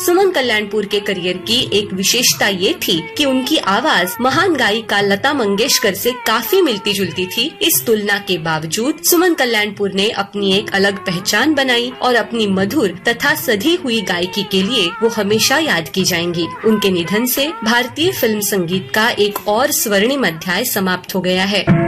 सुमन कल्याणपुर के करियर की एक विशेषता ये थी कि उनकी आवाज महान गायिका लता मंगेशकर से काफी मिलती जुलती थी। इस तुलना के बावजूद सुमन कल्याणपुर ने अपनी एक अलग पहचान बनाई और अपनी मधुर तथा सधी हुई गायकी के लिए वो हमेशा याद की जाएंगी। उनके निधन से भारतीय फिल्म संगीत का एक और स्वर्णिम अध्याय समाप्त हो गया है।